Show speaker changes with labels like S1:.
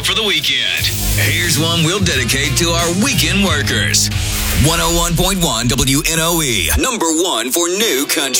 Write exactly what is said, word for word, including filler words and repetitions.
S1: off for the weekend. Here's one we'll dedicate to our weekend workers. one oh one point one W N O E, number one for new country.